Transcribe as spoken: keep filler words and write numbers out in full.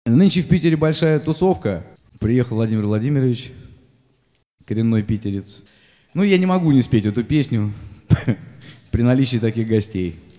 Нынче в Питере большая тусовка. Приехал Владимир Владимирович, коренной питерец. Ну, я не могу не спеть эту песню при наличии таких гостей.